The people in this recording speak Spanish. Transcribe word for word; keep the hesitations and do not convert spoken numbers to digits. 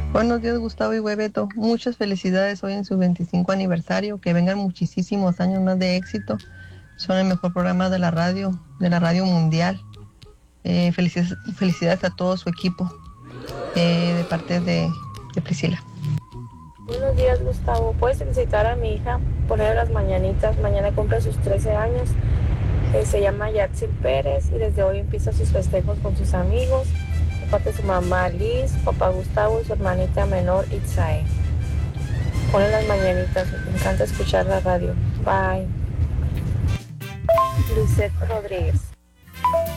Buenos días, Gustavo y Bebeto. Muchas felicidades hoy en su veinticinco aniversario. Que vengan muchísimos años más de éxito. Son el mejor programa de la radio, de la radio mundial. Eh, felicidades, felicidades a todo su equipo, eh, de parte de, de Priscila. Buenos días, Gustavo. ¿Puedes felicitar a mi hija por ella las mañanitas? Mañana cumple sus trece años. Eh, se llama Yatsil Pérez y desde hoy empieza sus festejos con sus amigos. De parte de su mamá Liz, papá Gustavo y su hermanita menor Itzae. Ponle las mañanitas. Me encanta escuchar la radio. Bye. Lizeth Rodríguez.